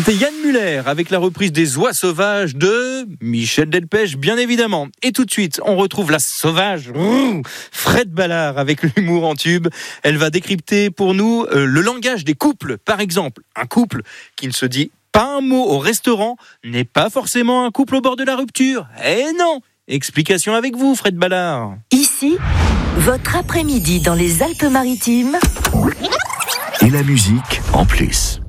C'était Yann Muller avec la reprise des Oies sauvages de Michel Delpech, bien évidemment. Et tout de suite, on retrouve la sauvage Fred Ballard avec l'humour en tube. Elle va décrypter pour nous le langage des couples. Par exemple, un couple qui ne se dit pas un mot au restaurant n'est pas forcément un couple au bord de la rupture. Eh non! Explication avec vous, Fred Ballard. Ici, votre après-midi dans les Alpes-Maritimes. Et la musique en plus.